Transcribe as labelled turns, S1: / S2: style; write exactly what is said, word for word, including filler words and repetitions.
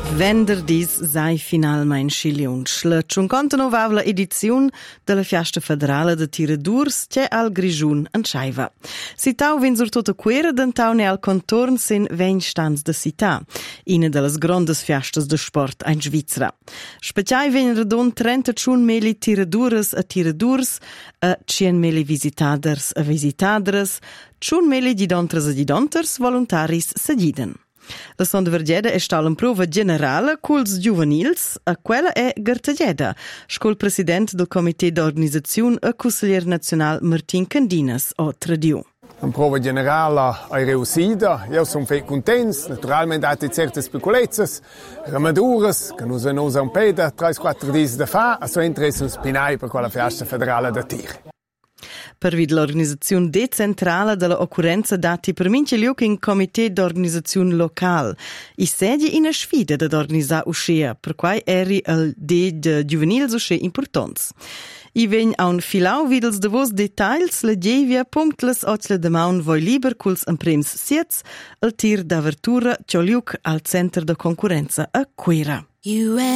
S1: Venderdis sai finalmein scigliunsch. La cinquantanovavla ediziun della Fiesta Federale de Tiradurs c'è al Grigiun en Scheiva. Sitau vin sur tota quera dentau ne al contorn sin vein stanz de sità, ina de las grondes fiestas de sport in Svizzera. Speciai vin redon trentatschun meli tiradures a tiradurs, a cien meli visitaders a visitadres, tschun meli didontras a didonters voluntaris segiden. La sonda vergeda è stata prova generale culs giuvenils, a quella è gartaglieda, scol president del Comité d'Organizzazione e consiglier nazional Martin Candinas o Tradiu.
S2: La prova generale è riuscita, io sono molto contento, naturalmente ha certe piccolezze, ramaduras, che non sono un po' da tre quattro giorni da fa, a suo interesse spinai per quella festa federale da Tir.
S1: Per vid l'organizzazione decentrale della occorrenza dati per mince liuc in comité d'organizzazione local. I sedi in a sfida da organizzare uscea, per quai eri al de de juvenils uscea importants. I vegn a un filau videls de vos details la devia punktles ochle de maun voi liber culs emprems siets al tir d'avertura ciò liuc al center de concurrenza a Quera.